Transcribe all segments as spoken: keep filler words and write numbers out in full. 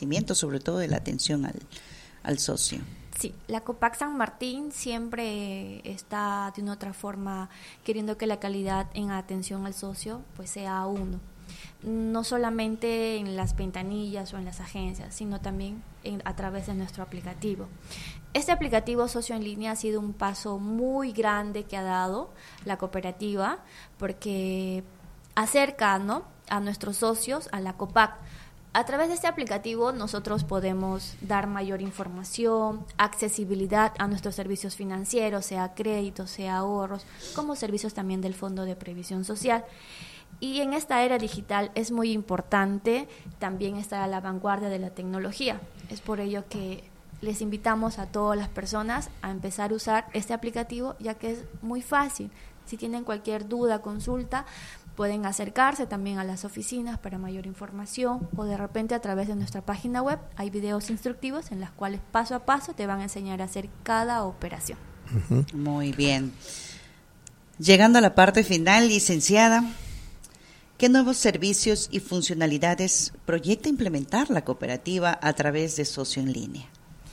fortalecimiento, sobre todo de la atención al, al socio. Sí, la Copac San Martín siempre está de una otra forma queriendo que la calidad en atención al socio pues sea uno, no solamente en las ventanillas o en las agencias, sino también en, a través de nuestro aplicativo. Este aplicativo Socio en Línea ha sido un paso muy grande que ha dado la cooperativa porque acerca, ¿no?, a nuestros socios a la Copac. A través de este aplicativo nosotros podemos dar mayor información, accesibilidad a nuestros servicios financieros, sea créditos, sea ahorros, como servicios también del Fondo de Previsión Social. Y en esta era digital es muy importante también estar a la vanguardia de la tecnología. Es por ello que les invitamos a todas las personas a empezar a usar este aplicativo, ya que es muy fácil. Si tienen cualquier duda, consulta, pueden acercarse también a las oficinas para mayor información, o de repente a través de nuestra página web hay videos instructivos en los cuales paso a paso te van a enseñar a hacer cada operación. Uh-huh. Muy bien. Llegando a la parte final, licenciada, ¿qué nuevos servicios y funcionalidades proyecta implementar la cooperativa a través de Socio en Línea?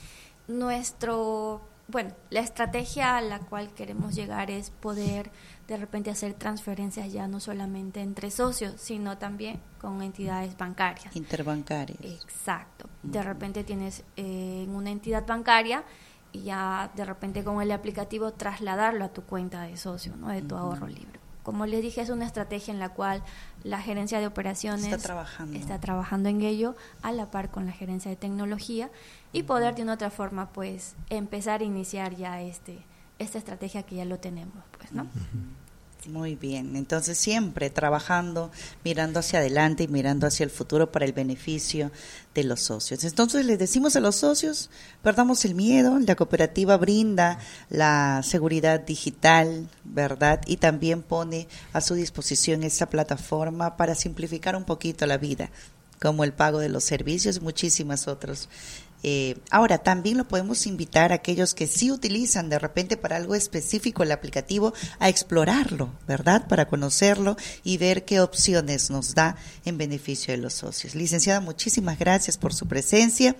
Nuestro, bueno, la estrategia a la cual queremos llegar es poder de repente hacer transferencias ya no solamente entre socios, sino también con entidades bancarias. Interbancarias. Exacto. De repente tienes eh, una entidad bancaria y ya de repente con el aplicativo trasladarlo a tu cuenta de socio, ¿no?, de tu uh-huh. ahorro libre. Como les dije, es una estrategia en la cual la gerencia de operaciones está trabajando. está trabajando en ello a la par con la gerencia de tecnología y poder de una otra forma pues empezar a iniciar ya este esta estrategia que ya lo tenemos, pues, ¿no? Sí. Muy bien, entonces siempre trabajando, mirando hacia adelante y mirando hacia el futuro para el beneficio de los socios. Entonces les decimos a los socios, perdamos el miedo, la cooperativa brinda la seguridad digital, ¿verdad? Y también pone a su disposición esta plataforma para simplificar un poquito la vida, como el pago de los servicios y muchísimas otras. Eh, ahora, también lo podemos invitar a aquellos que sí utilizan de repente para algo específico el aplicativo a explorarlo, ¿verdad? Para conocerlo y ver qué opciones nos da en beneficio de los socios. Licenciada, muchísimas gracias por su presencia.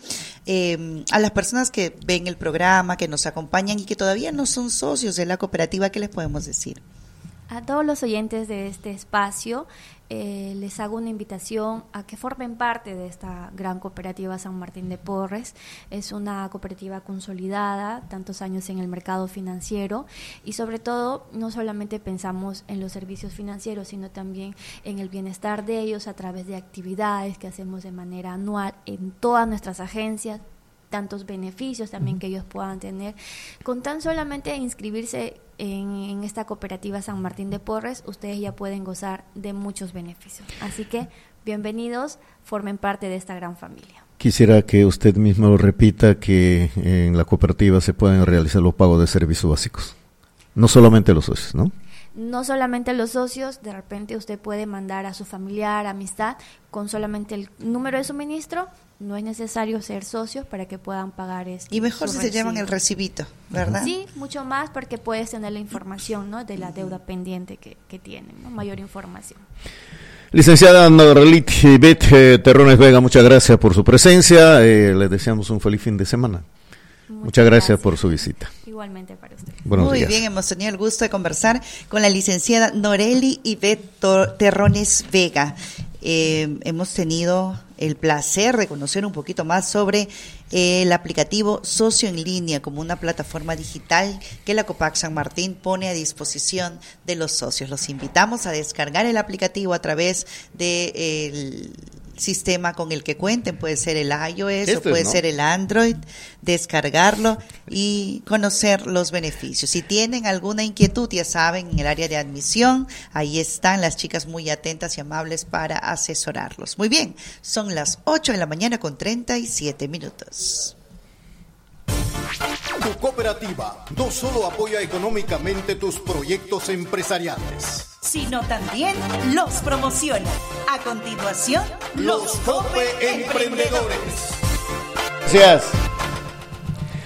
Eh, a las personas que ven el programa, que nos acompañan y que todavía no son socios de la cooperativa, ¿qué les podemos decir? A todos los oyentes de este espacio, eh, les hago una invitación a que formen parte de esta gran cooperativa San Martín de Porres. Es una cooperativa consolidada, tantos años en el mercado financiero, y sobre todo no solamente pensamos en los servicios financieros, sino también en el bienestar de ellos a través de actividades que hacemos de manera anual en todas nuestras agencias, tantos beneficios también que ellos puedan tener. Con tan solamente inscribirse en, en esta cooperativa San Martín de Porres, ustedes ya pueden gozar de muchos beneficios. Así que, bienvenidos, formen parte de esta gran familia. Quisiera que usted mismo repita que en la cooperativa se pueden realizar los pagos de servicios básicos. No solamente los socios, ¿no? No solamente los socios, de repente usted puede mandar a su familiar, amistad, con solamente el número de suministro. No es necesario ser socios para que puedan pagar esto. Y mejor si se llevan el recibito, ¿verdad? Sí, mucho más porque puedes tener la información, ¿no?, de la deuda pendiente que, que tienen, ¿no? Mayor información. Licenciada Noralit Ivette Terrones Vega, muchas gracias por su presencia. Eh, les deseamos un feliz fin de semana. Muchas, muchas gracias, gracias por su visita. Igualmente para usted. Buenos Muy días. bien, hemos tenido el gusto de conversar con la licenciada Noralit Ivette Terrones Vega. Eh, hemos tenido el placer de conocer un poquito más sobre eh, el aplicativo Socio en Línea como una plataforma digital que la Copac San Martín pone a disposición de los socios. Los invitamos a descargar el aplicativo a través de el sistema con el que cuenten, puede ser el iOS este, o puede ¿no? ser el Android, descargarlo y conocer los beneficios. Si tienen alguna inquietud, ya saben, en el área de admisión, ahí están las chicas muy atentas y amables para asesorarlos. Muy bien, son las ocho de la mañana con treinta y siete minutos. Tu cooperativa no solo apoya económicamente tus proyectos empresariales, sino también los promociona. A continuación, los, los Cope Emprendedores. Gracias.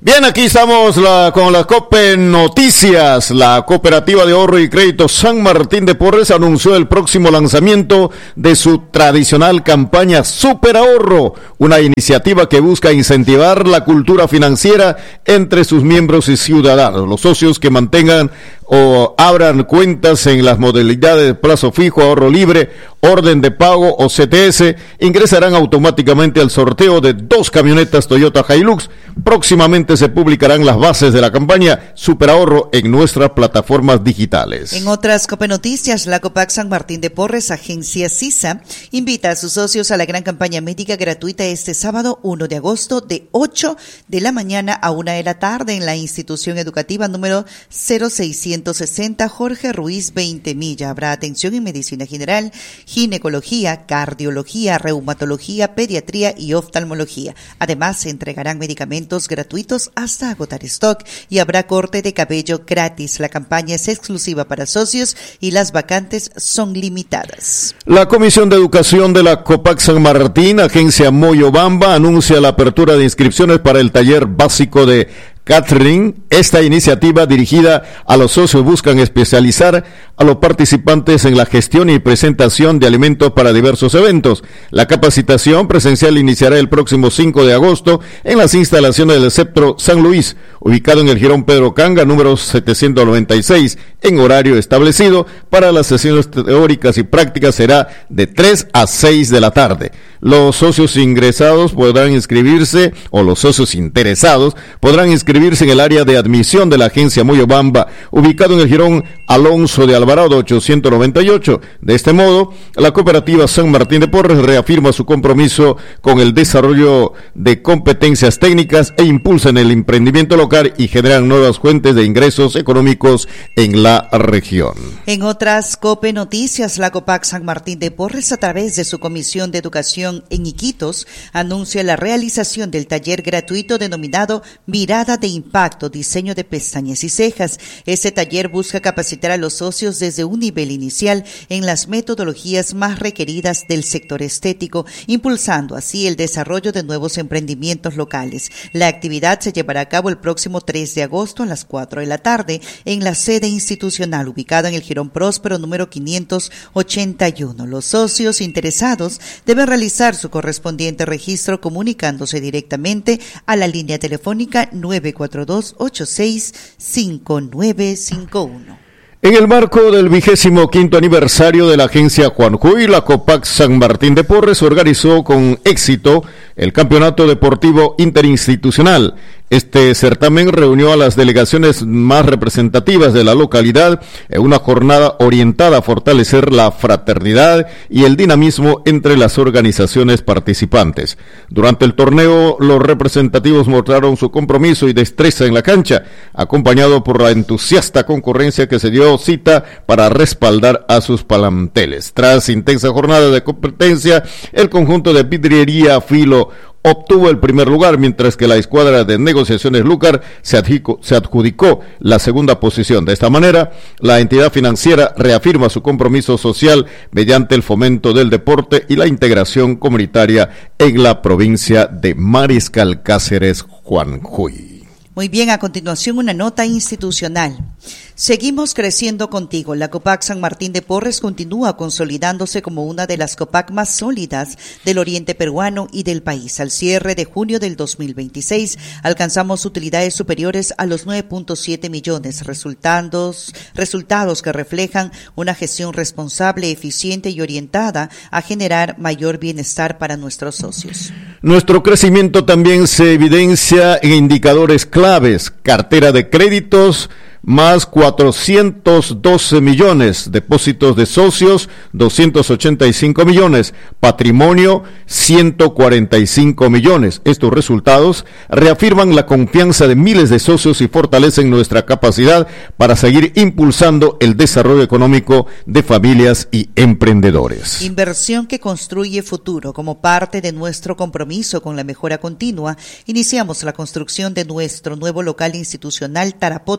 Bien, aquí estamos la, con la COPE Noticias. La Cooperativa de Ahorro y Crédito San Martín de Porres anunció el próximo lanzamiento de su tradicional campaña Super Ahorro, una iniciativa que busca incentivar la cultura financiera entre sus miembros y ciudadanos. Los socios que mantengan o abran cuentas en las modalidades de plazo fijo, ahorro libre, orden de pago o C T S, ingresarán automáticamente al sorteo de dos camionetas Toyota Hilux. Próximamente se publicarán las bases de la campaña Super Ahorro en nuestras plataformas digitales. En otras COPE Noticias, la COPAC San Martín de Porres, agencia CISA, invita a sus socios a la gran campaña médica gratuita este sábado uno de agosto de ocho de la mañana a una de la tarde en la institución educativa número cero seiscientos sesenta Jorge Ruiz veinte Milla. Habrá atención en medicina general, ginecología, cardiología, reumatología, pediatría y oftalmología. Además, se entregarán medicamentos gratuitos hasta agotar stock y habrá corte de cabello gratis. La campaña es exclusiva para socios y las vacantes son limitadas. La Comisión de Educación de la COPAC San Martín, agencia Moyobamba, anuncia la apertura de inscripciones para el taller básico de catering. Esta iniciativa dirigida a los socios buscan especializar a los participantes en la gestión y presentación de alimentos para diversos eventos. La capacitación presencial iniciará el próximo cinco de agosto en las instalaciones del Ceptro San Luis, ubicado en el Jirón Pedro Canga, número setecientos noventa y seis, en horario establecido. Para las sesiones teóricas y prácticas será de tres a seis de la tarde. Los socios ingresados podrán inscribirse, o los socios interesados podrán inscribirse en el área de admisión de la agencia Moyobamba, ubicado en el Jirón Alonso de Alvarado ochocientos noventa y ocho. De este modo, la cooperativa San Martín de Porres reafirma su compromiso con el desarrollo de competencias técnicas e impulsan el emprendimiento local y generan nuevas fuentes de ingresos económicos en la región. En otras COPE Noticias, la COPAC San Martín de Porres, a través de su Comisión de Educación en Iquitos, anuncia la realización del taller gratuito denominado Mirada de Impacto, Diseño de Pestañas y Cejas. Este taller busca capacitar a los socios desde un nivel inicial en las metodologías más requeridas del sector estético, impulsando así el desarrollo de nuevos emprendimientos locales. La actividad se llevará a cabo el próximo tres de agosto a las cuatro de la tarde en la sede institucional ubicada en el Jirón Próspero número quinientos ochenta y uno. Los socios interesados deben realizar su correspondiente registro comunicándose directamente a la línea telefónica nueve cuatro dos, ocho seis cinco nueve cinco uno. En el marco del vigésimo quinto aniversario de la agencia Juanjuy, la COPAC San Martín de Porres organizó con éxito el Campeonato Deportivo Interinstitucional. Este certamen reunió a las delegaciones más representativas de la localidad en una jornada orientada a fortalecer la fraternidad y el dinamismo entre las organizaciones participantes. Durante el torneo, los representativos mostraron su compromiso y destreza en la cancha, acompañado por la entusiasta concurrencia que se dio cita para respaldar a sus planteles. Tras intensa jornada de competencia, el conjunto de vidriería Filo obtuvo el primer lugar, mientras que la escuadra de negociaciones Lucar se adjudicó, se adjudicó la segunda posición. De esta manera, la entidad financiera reafirma su compromiso social mediante el fomento del deporte y la integración comunitaria en la provincia de Mariscal Cáceres, Juanjuy. Muy bien, a continuación una nota institucional. Seguimos creciendo contigo. La COPAC San Martín de Porres continúa consolidándose como una de las COPAC más sólidas del oriente peruano y del país. Al cierre de junio del dos mil veintiséis, alcanzamos utilidades superiores a los nueve punto siete millones, resultados, resultados que reflejan una gestión responsable, eficiente y orientada a generar mayor bienestar para nuestros socios. Nuestro crecimiento también se evidencia en indicadores claves: cartera de créditos, más cuatrocientos doce millones, depósitos de socios, doscientos ochenta y cinco millones, patrimonio, ciento cuarenta y cinco millones. Estos resultados reafirman la confianza de miles de socios y fortalecen nuestra capacidad para seguir impulsando el desarrollo económico de familias y emprendedores. Inversión que construye futuro. Como parte de nuestro compromiso con la mejora continua, iniciamos la construcción de nuestro nuevo local institucional Tarapoto dos,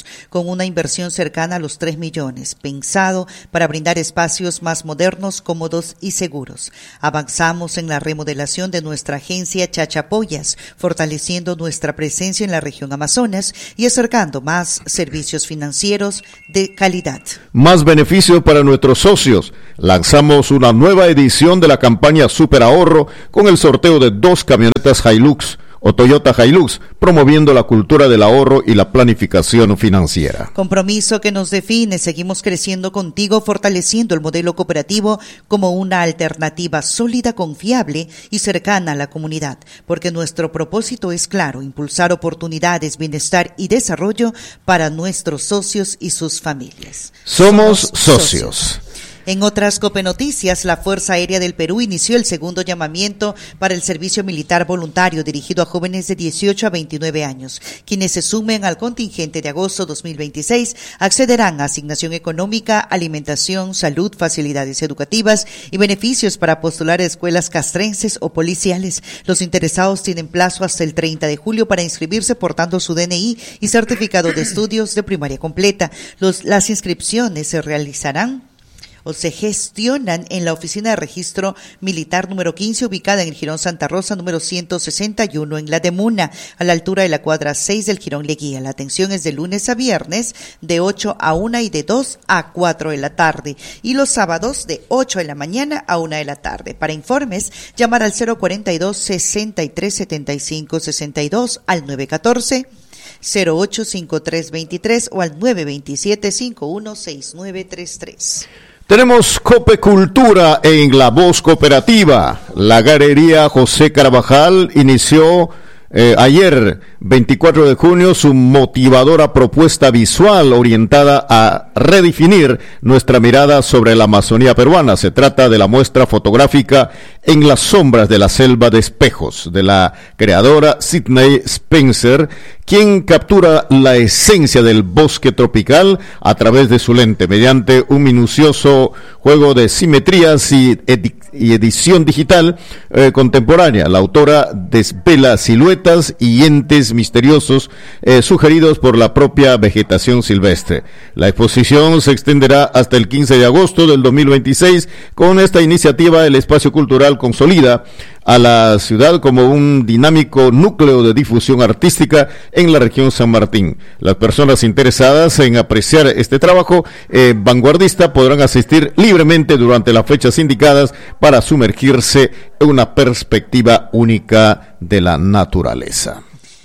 años, con una inversión cercana a los tres millones, pensado para brindar espacios más modernos, cómodos y seguros. Avanzamos en la remodelación de nuestra agencia Chachapoyas, fortaleciendo nuestra presencia en la región Amazonas y acercando más servicios financieros de calidad. Más beneficios para nuestros socios. Lanzamos una nueva edición de la campaña Super Ahorro con el sorteo de dos camionetas Hilux o Toyota Hilux, promoviendo la cultura del ahorro y la planificación financiera. Compromiso que nos define. Seguimos creciendo contigo, fortaleciendo el modelo cooperativo como una alternativa sólida, confiable y cercana a la comunidad, porque nuestro propósito es claro: impulsar oportunidades, bienestar y desarrollo para nuestros socios y sus familias. Somos, Somos socios. socios. En otras Copenoticias, la Fuerza Aérea del Perú inició el segundo llamamiento para el servicio militar voluntario dirigido a jóvenes de dieciocho a veintinueve años. Quienes se sumen al contingente de agosto dos mil veintiséis accederán a asignación económica, alimentación, salud, facilidades educativas y beneficios para postular a escuelas castrenses o policiales. Los interesados tienen plazo hasta el treinta de julio para inscribirse portando su D N I y certificado de estudios de primaria completa. Los, las inscripciones se realizarán o se gestionan en la Oficina de Registro Militar número quince, ubicada en el Jirón Santa Rosa, número ciento sesenta y uno, en la Demuna, a la altura de la cuadra seis del Jirón Leguía. La atención es de lunes a viernes, de ocho a una y de dos a cuatro de la tarde, y los sábados de ocho de la mañana a una de la tarde. Para informes, llamar al cero cuarenta y dos, sesenta y tres, setenta y cinco, sesenta y dos, al nueve catorce, cero ocho cinco tres veintitrés o al nueve veintisiete, cincuenta y uno, sesenta y nueve treinta y tres. Tenemos Cope Cultura en La Voz Cooperativa. La Galería José Carvajal inició eh, ayer, veinticuatro de junio, su motivadora propuesta visual orientada a redefinir nuestra mirada sobre la Amazonía peruana. Se trata de la muestra fotográfica En las sombras de la selva de espejos, de la creadora Sidney Spencer, quien captura la esencia del bosque tropical a través de su lente, mediante un minucioso juego de simetrías y, edi- y edición digital eh, contemporánea. La autora desvela siluetas y entes misteriosos eh, sugeridos por la propia vegetación silvestre. La exposición se extenderá hasta el quince de agosto del dos mil veintiséis. Con esta iniciativa, el espacio cultural consolida a la ciudad como un dinámico núcleo de difusión artística en la región San Martín. Las personas interesadas en apreciar este trabajo eh, vanguardista podrán asistir libremente durante las fechas indicadas para sumergirse en una perspectiva única de la naturaleza.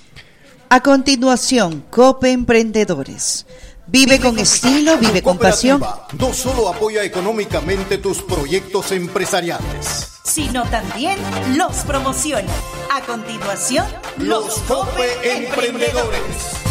A continuación, Cope Emprendedores. Vive con estilo, vive con pasión. No solo apoya económicamente tus proyectos empresariales, sino también los promociona. A continuación, los Cope Emprendedores.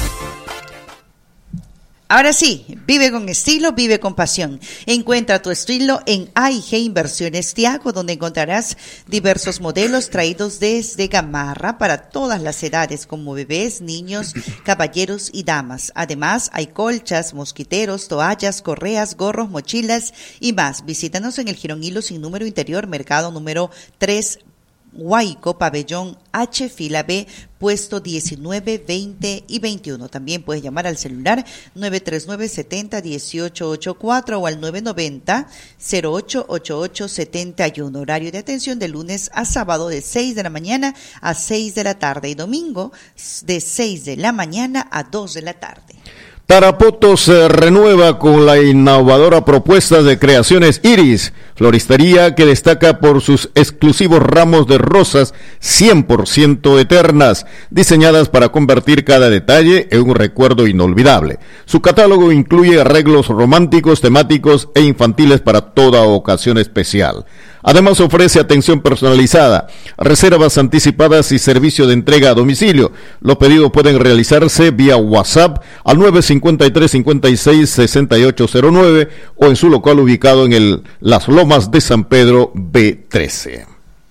Ahora sí, vive con estilo, vive con pasión. Encuentra tu estilo en A I G Inversiones Tiago, donde encontrarás diversos modelos traídos desde Gamarra para todas las edades, como bebés, niños, caballeros y damas. Además, hay colchas, mosquiteros, toallas, correas, gorros, mochilas y más. Visítanos en el Jirón Hilo sin número interior, mercado número tres, Huayco, pabellón H, fila B, puesto diecinueve, veinte y veintiuno. También puedes llamar al celular nueve tres nueve, setenta, dieciocho ochenta y cuatro o al nueve noventa, cero ocho ochenta y ocho setenta y uno. Horario de atención de lunes a sábado de seis de la mañana a seis de la tarde y domingo de seis de la mañana a dos de la tarde. Tarapoto se renueva con la innovadora propuesta de Creaciones Iris, floristería que destaca por sus exclusivos ramos de rosas cien por ciento eternas, diseñadas para convertir cada detalle en un recuerdo inolvidable. Su catálogo incluye arreglos románticos, temáticos e infantiles para toda ocasión especial. Además, ofrece atención personalizada, reservas anticipadas y servicio de entrega a domicilio. Los pedidos pueden realizarse vía WhatsApp al nueve cincuenta y tres, cincuenta y seis, sesenta y ocho cero nueve o en su local ubicado en el Las Lomas de San Pedro B trece.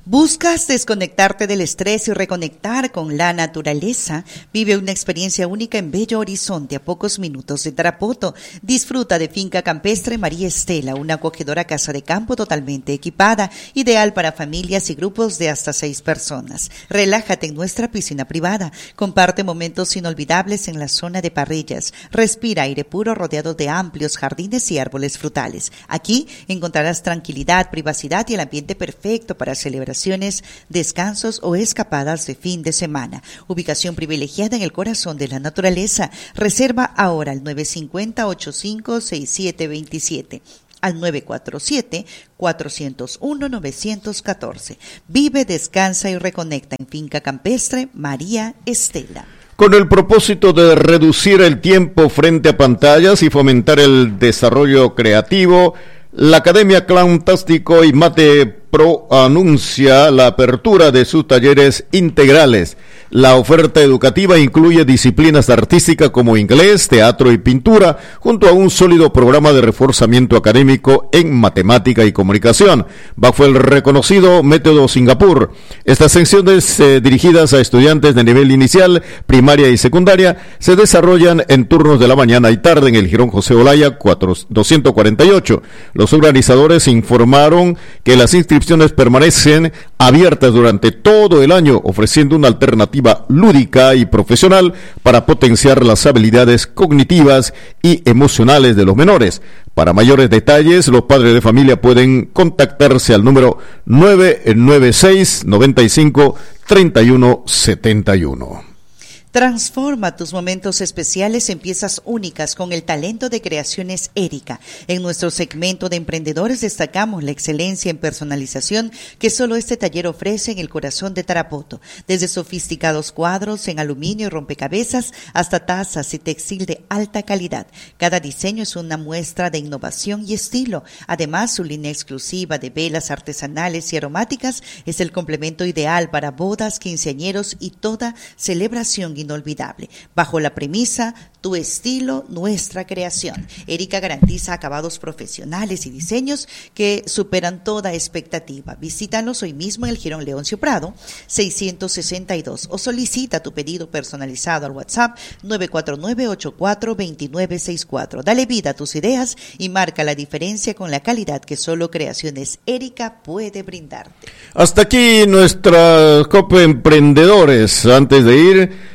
¿Buscas desconectarte del estrés y reconectar con la naturaleza? Vive una experiencia única en Bello Horizonte, a pocos minutos de Tarapoto. Disfruta de Finca Campestre María Estela, una acogedora casa de campo totalmente equipada, ideal para familias y grupos de hasta seis personas. Relájate en nuestra piscina privada. Comparte momentos inolvidables en la zona de parrillas. Respira aire puro rodeado de amplios jardines y árboles frutales. Aquí encontrarás tranquilidad, privacidad y el ambiente perfecto para celebrar descansos o escapadas de fin de semana. Ubicación privilegiada en el corazón de la naturaleza. Reserva ahora al nueve cinco cero, ocho cinco seis siete dos siete, al nueve cuatro siete, cuatro cero uno, nueve uno cuatro. Vive, descansa y reconecta en Finca Campestre María Estela. Con el propósito de reducir el tiempo frente a pantallas y fomentar el desarrollo creativo, la Academia Clowntástico y Mate Pro anuncia la apertura de sus talleres integrales. La oferta educativa incluye disciplinas artísticas como inglés, teatro y pintura, junto a un sólido programa de reforzamiento académico en matemática y comunicación, bajo el reconocido método Singapur. Estas secciones eh, dirigidas a estudiantes de nivel inicial, primaria y secundaria se desarrollan en turnos de la mañana y tarde en el Jirón José Olaya doscientos cuarenta y ocho. Los organizadores informaron que las inscripciones permanecen abiertas durante todo el año, ofreciendo una alternativa lúdica y profesional para potenciar las habilidades cognitivas y emocionales de los menores. Para mayores detalles, los padres de familia pueden contactarse al número nueve nueve seis, noventa y cinco, treinta y uno setenta y uno. Transforma tus momentos especiales en piezas únicas con el talento de Creaciones Erika. En nuestro segmento de emprendedores destacamos la excelencia en personalización que solo este taller ofrece en el corazón de Tarapoto. Desde sofisticados cuadros en aluminio y rompecabezas hasta tazas y textil de alta calidad. Cada diseño es una muestra de innovación y estilo. Además, su línea exclusiva de velas artesanales y aromáticas es el complemento ideal para bodas, quinceañeros y toda celebración inolvidable. Bajo la premisa, tu estilo, nuestra creación. Erika garantiza acabados profesionales y diseños que superan toda expectativa. Visítanos hoy mismo en el Jirón Leoncio Prado, seiscientos sesenta y dos, o solicita tu pedido personalizado al WhatsApp nueve cuatro nueve, ocho cuatro dos nueve seis cuatro. Dale vida a tus ideas y marca la diferencia con la calidad que solo Creaciones Erika puede brindarte. Hasta aquí nuestra Copa Emprendedores. Antes de ir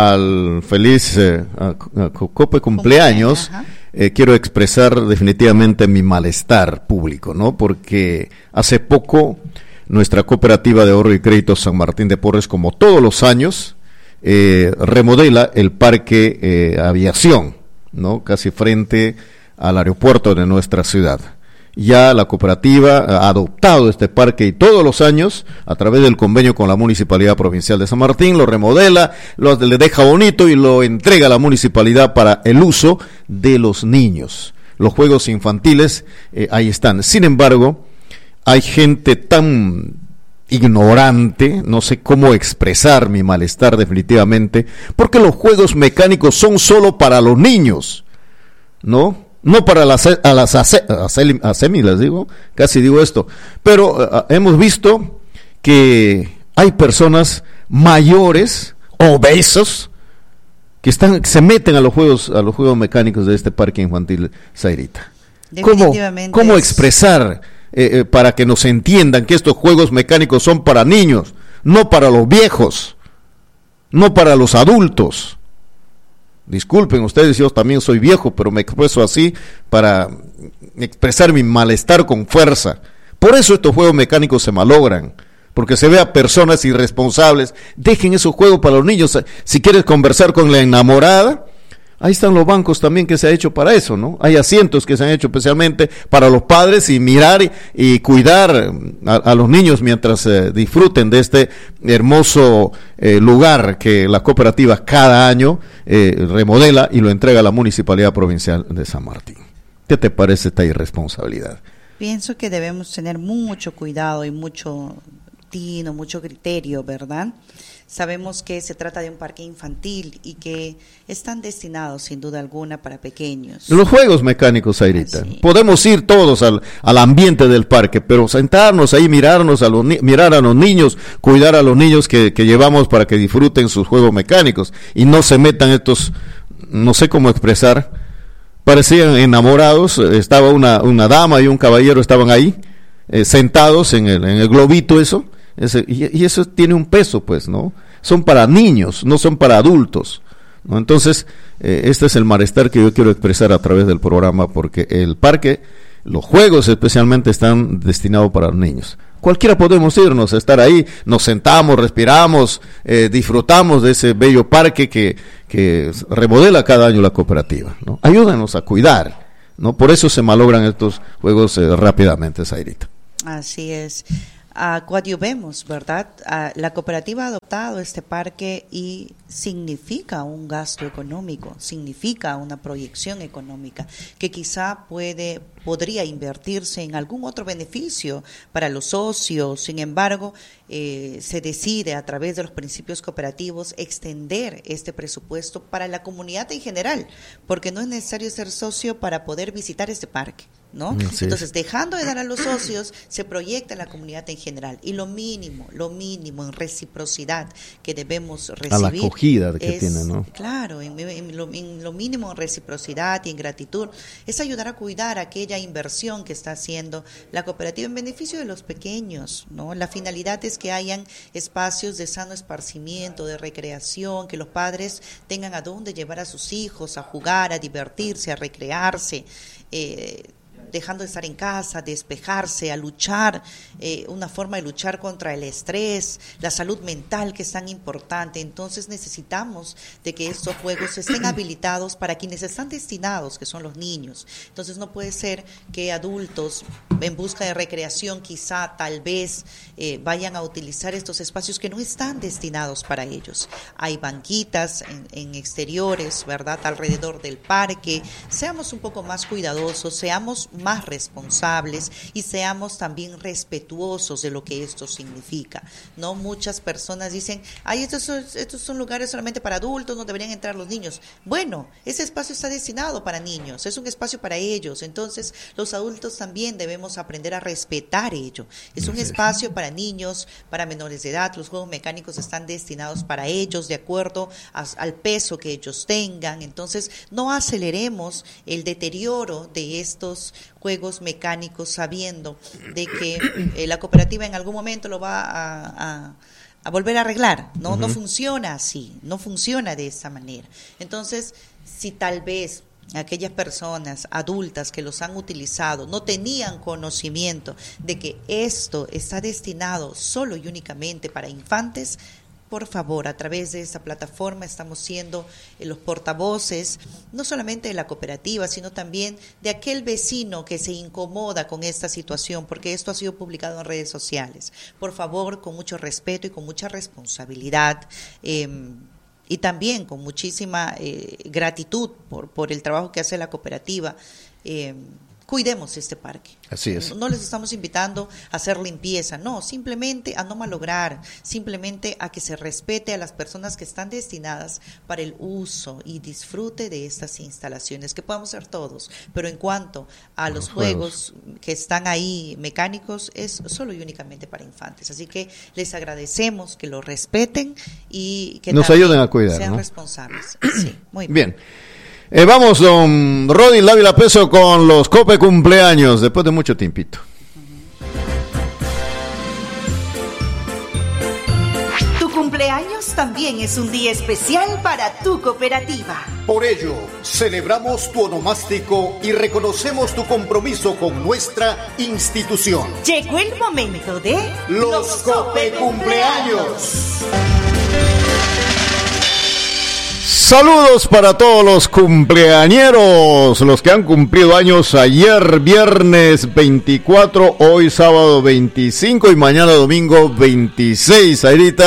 al feliz eh, a, a Cope cumpleaños, eh, quiero expresar definitivamente mi malestar público, ¿no? Porque hace poco nuestra cooperativa de ahorro y crédito San Martín de Porres, como todos los años, eh, remodela el parque eh, aviación, ¿no? Casi frente al aeropuerto de nuestra ciudad. Ya la cooperativa ha adoptado este parque y todos los años, a través del convenio con la Municipalidad Provincial de San Martín, lo remodela, lo, le deja bonito y lo entrega a la municipalidad para el uso de los niños. Los juegos infantiles, eh, ahí están. Sin embargo, hay gente tan ignorante, no sé cómo expresar mi malestar definitivamente, porque los juegos mecánicos son solo para los niños, ¿no? No para las, a las asemi, les digo, casi digo esto, pero uh, hemos visto que hay personas mayores, obesos, que están, se meten a los juegos, a los juegos mecánicos de este parque infantil Zairita. ¿Cómo, cómo expresar eh, eh, para que nos entiendan que estos juegos mecánicos son para niños, no para los viejos, no para los adultos? Disculpen ustedes, yo también soy viejo, pero me expreso así para expresar mi malestar con fuerza. Por eso estos juegos mecánicos se malogran, porque se ve a personas irresponsables. Dejen esos juegos para los niños. Si quieres conversar con la enamorada, ahí están los bancos también que se ha hecho para eso, ¿no? Hay asientos que se han hecho especialmente para los padres y mirar y, y cuidar a, a los niños mientras eh, disfruten de este hermoso eh, lugar que la cooperativa cada año eh, remodela y lo entrega a la Municipalidad Provincial de San Martín. ¿Qué te parece esta irresponsabilidad? Pienso que debemos tener mucho cuidado y mucho tino, mucho criterio, ¿verdad? Sabemos que se trata de un parque infantil y que están destinados sin duda alguna para pequeños. Los juegos mecánicos, Zairita. Así. Podemos ir todos al, al ambiente del parque, pero sentarnos ahí, mirarnos a los ni- mirar a los niños, cuidar a los niños que, que llevamos para que disfruten sus juegos mecánicos y no se metan estos, no sé cómo expresar, parecían enamorados. Estaba una, una dama y un caballero estaban ahí, eh, sentados en el, en el globito eso. Ese, y, y eso tiene un peso, pues, ¿no? Son para niños, no son para adultos, ¿no? Entonces, eh, este es el malestar que yo quiero expresar a través del programa, porque el parque, los juegos especialmente, están destinados para los niños. Cualquiera podemos irnos, estar ahí, nos sentamos, respiramos, eh, disfrutamos de ese bello parque que, que remodela cada año la cooperativa, ¿no? Ayúdanos a cuidar, ¿no? Por eso se malogran estos juegos eh, rápidamente, Zairita. Así es. Uh, coadyuvemos, ¿verdad? Uh, la cooperativa ha adoptado este parque y significa un gasto económico, significa una proyección económica que quizá puede, podría invertirse en algún otro beneficio para los socios. Sin embargo, eh, se decide a través de los principios cooperativos extender este presupuesto para la comunidad en general, porque no es necesario ser socio para poder visitar este parque, ¿no? Sí. Entonces, dejando de dar a los socios, se proyecta en la comunidad en general. Y lo mínimo, lo mínimo en reciprocidad que debemos recibir. A la acogida que es, tiene, ¿no? Claro, en, en, lo, en lo mínimo en reciprocidad y en gratitud, es ayudar a cuidar aquella inversión que está haciendo la cooperativa en beneficio de los pequeños, ¿no? La finalidad es que hayan espacios de sano esparcimiento, de recreación, que los padres tengan a dónde llevar a sus hijos a jugar, a divertirse, a recrearse, eh, dejando de estar en casa, despejarse, a luchar, eh, una forma de luchar contra el estrés, la salud mental, que es tan importante. Entonces necesitamos de que estos juegos estén habilitados para quienes están destinados, que son los niños. Entonces no puede ser que adultos en busca de recreación quizá, tal vez, eh, vayan a utilizar estos espacios que no están destinados para ellos. Hay banquitas en, en exteriores, ¿verdad?, alrededor del parque. Seamos un poco más cuidadosos, seamos más responsables y seamos también respetuosos de lo que esto significa. No muchas personas dicen, ay, estos son, estos son lugares solamente para adultos, no deberían entrar los niños. Bueno, ese espacio está destinado para niños, es un espacio para ellos. Entonces los adultos también debemos aprender a respetar ello. Es un espacio para niños, para menores de edad. Los juegos mecánicos están destinados para ellos de acuerdo a, al peso que ellos tengan. Entonces no aceleremos el deterioro de estos juegos mecánicos sabiendo de que eh, la cooperativa en algún momento lo va a, a, a volver a arreglar. No, uh-huh. No funciona así, no funciona de esa manera. Entonces, si tal vez aquellas personas adultas que los han utilizado no tenían conocimiento de que esto está destinado solo y únicamente para infantes, por favor, a través de esta plataforma estamos siendo eh, los portavoces, no solamente de la cooperativa, sino también de aquel vecino que se incomoda con esta situación, porque esto ha sido publicado en redes sociales. Por favor, con mucho respeto y con mucha responsabilidad, eh, y también con muchísima eh, gratitud por, por el trabajo que hace la cooperativa, eh, cuidemos este parque. Así es. No les estamos invitando a hacer limpieza, no, simplemente a no malograr, simplemente a que se respete a las personas que están destinadas para el uso y disfrute de estas instalaciones, que podamos ser todos, pero en cuanto a los, los juegos. juegos que están ahí mecánicos, es solo y únicamente para infantes. Así que les agradecemos que lo respeten y que nos ayuden a cuidar, sean ¿no? responsables. Sí, muy bien. Bien. Eh, vamos, don Rodin Lávila Peso, con los Cope cumpleaños, después de mucho tiempito. Tu cumpleaños también es un día especial para tu cooperativa. Por ello, celebramos tu onomástico y reconocemos tu compromiso con nuestra institución. Llegó el momento de Los Cope cumpleaños. Saludos para todos los cumpleañeros, los que han cumplido años ayer viernes veinticuatro, hoy sábado veinticinco y mañana domingo veintiséis. Zairita,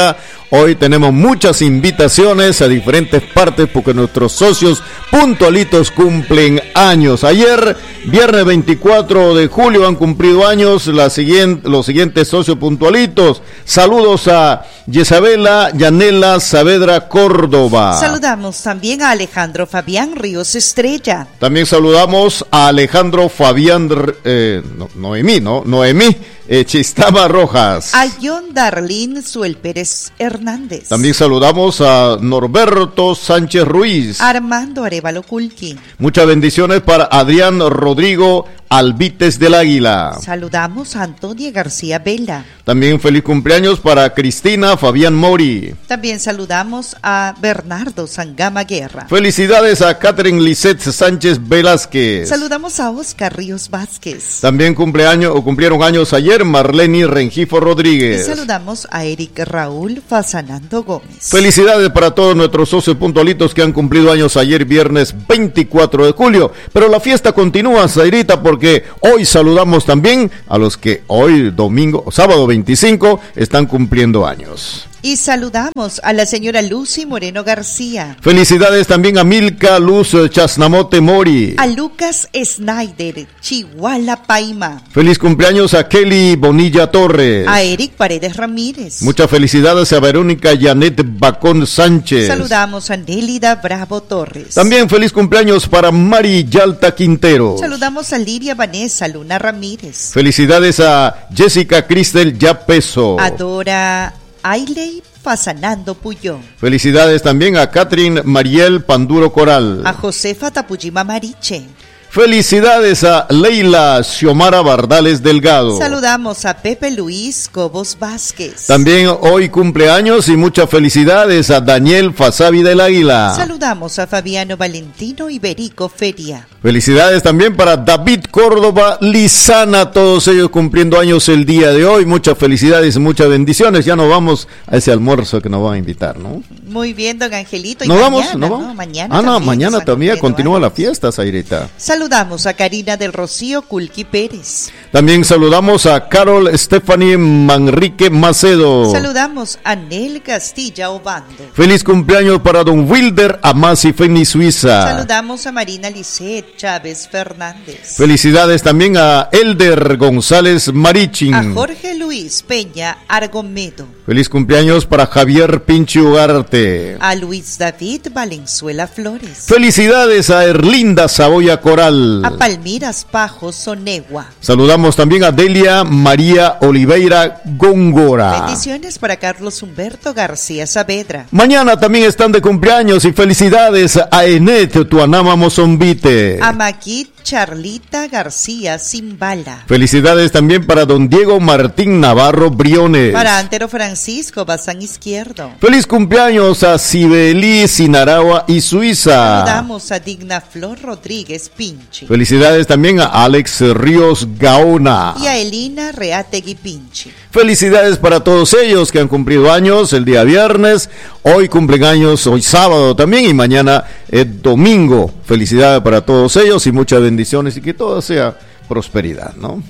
Hoy tenemos muchas invitaciones a diferentes partes porque nuestros socios puntualitos cumplen años. Ayer, viernes veinticuatro de julio, han cumplido años la siguiente, los siguientes socios puntualitos. Saludos a Yesabela Yanela Saavedra Córdoba. Saludamos también a Alejandro Fabián Ríos Estrella. También saludamos a Alejandro Fabián eh, no, Noemí, ¿no? Noemí eh, Chistaba Rojas. A John Darlín Suel Pérez Hernández. También saludamos a Norberto Sánchez Ruiz. Armando Arevalo Culqui. Muchas bendiciones para Adrián Rodrigo Albites del Águila. Saludamos a Antonia García Vela. También feliz cumpleaños para Cristina Fabián Mori. También saludamos a Bernardo Sangama Guerra. Felicidades a Catherine Lisette Sánchez Velázquez. Saludamos a Oscar Ríos Vázquez. También cumpleaños o cumplieron años ayer Marlene Rengifo Rodríguez. Y saludamos a Eric Raúl Fasanando Gómez. Felicidades para todos nuestros socios puntualitos que han cumplido años ayer viernes veinticuatro de julio. Pero la fiesta continúa, Zairita, porque que hoy saludamos también a los que hoy domingo, sábado veinticinco, están cumpliendo años. Y saludamos a la señora Lucy Moreno García. Felicidades también a Milka Luz Chasnamote Mori. A Lucas Snyder, Chihuahua Paima. Feliz cumpleaños a Kelly Bonilla Torres. A Eric Paredes Ramírez. Muchas felicidades a Verónica Janet Bacón Sánchez. Saludamos a Nélida Bravo Torres. También feliz cumpleaños para Mari Yalta Quintero. Saludamos a Lidia Vanessa Luna Ramírez. Felicidades a Jessica Cristel Yapeso. A Dora Ailey Fasanando Puyón. Felicidades también a Catherine Mariel Panduro Coral. A Josefa Tapujima Mariche. Felicidades a Leila Xiomara Bardales Delgado. Saludamos a Pepe Luis Cobos Vázquez. También hoy cumpleaños y muchas felicidades a Daniel Fasabi del Águila. Saludamos a Fabiano Valentino Iberico Feria. Felicidades también para David Córdoba Lizana, todos ellos cumpliendo años el día de hoy. Muchas felicidades y muchas bendiciones. Ya nos vamos a ese almuerzo que nos van a invitar, ¿no? Muy bien, don Angelito. Y ¿Nos mañana, vamos? ¿No vamos? ¿no? Mañana ah, no, también, mañana también continúa años. La fiesta, Zairita. Saludamos a Karina del Rocío Culqui Pérez. También saludamos a Carol Stephanie Manrique Macedo. Saludamos a Nel Castilla Obando. Feliz cumpleaños para don Wilder Amasi Feni Suiza. Saludamos a Marina Lisset Chávez Fernández. Felicidades también a Elder González Marichin. A Jorge Luis Peña Argomedo. Feliz cumpleaños para Javier Pinchi Ugarte. A Luis David Valenzuela Flores. Felicidades a Erlinda Saboya Coral. A Palmiras Pajos Sonegua. Saludamos también a Delia María Oliveira Góngora. Bendiciones para Carlos Humberto García Saavedra. Mañana también están de cumpleaños y felicidades a Enet Tuanama Mozombite. A Maquit Charlita García Zimbala. Felicidades también para don Diego Martín Navarro Briones. Para Antero Francisco Bazán Izquierdo. Feliz cumpleaños a Sibelí Sinaragua y Suiza. Saludamos a Digna Flor Rodríguez Pinchi. Felicidades también a Alex Ríos Gaona. Y a Elina Reategui Pinchi. Felicidades para todos ellos que han cumplido años el día viernes. Hoy cumplen años, hoy sábado también y mañana es domingo. Felicidades para todos ellos y muchas bendiciones y que todo sea prosperidad, ¿no?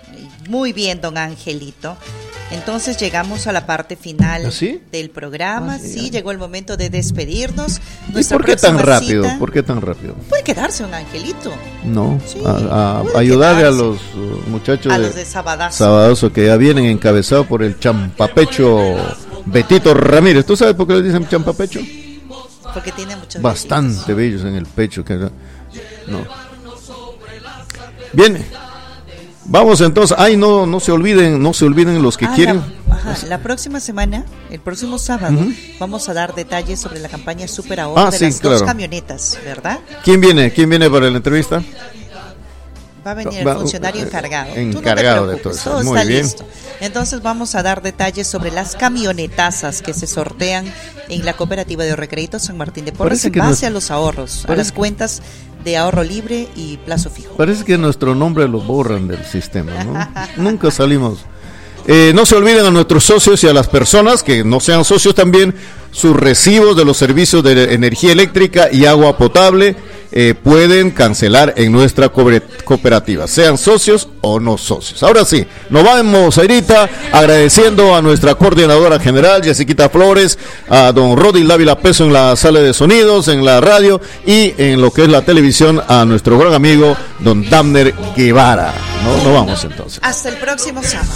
Muy bien, don Angelito. Entonces llegamos a la parte final ¿Ah, sí? del programa. Ah, sí, sí, ya. llegó el momento de despedirnos. ¿Y Nuestra por qué tan próxima rápido? cita- ¿Por qué tan rápido? Puede quedarse, don Angelito. No, Sí, a, a puede ayudarle a quedarse. los uh, muchachos A de los de Sabadazo. Sabadazo que ya vienen encabezados por el champapecho Betito Ramírez. ¿Tú sabes por qué le dicen champapecho? Porque tiene muchos Bastante bellos en el pecho. Que no. Bien, vamos entonces. Ay, no, no se olviden, no se olviden los que Ah, quieren. La, ajá, la próxima semana, el próximo sábado, vamos a dar detalles sobre la campaña Super Ahorro Ah, de sí, las claro. dos camionetas, ¿verdad? ¿Quién viene? ¿Quién viene para la entrevista? Va a venir Va- el funcionario eh, encargado. Tú encargado no te de todo preocupes, eso. todo Muy está bien. listo. Entonces vamos a dar detalles sobre las camionetazas que se sortean en la cooperativa de Recrédito San Martín de Porres Parece en que base nos- a los ahorros, a parece- las cuentas de ahorro libre y plazo fijo. Parece que nuestro nombre lo borran del sistema, ¿no? Nunca salimos. Eh, no se olviden a nuestros socios y a las personas que no sean socios también sus recibos de los servicios de energía eléctrica y agua potable eh, pueden cancelar en nuestra cooperativa, sean socios o no socios. Ahora sí, nos vamos ahorita agradeciendo a nuestra coordinadora general, Jessiquita Flores, a don Rodi Lávila Peso en la sala de sonidos, en la radio y en lo que es la televisión, a nuestro gran amigo don Damner Guevara. No, no vamos entonces. Hasta el próximo sábado.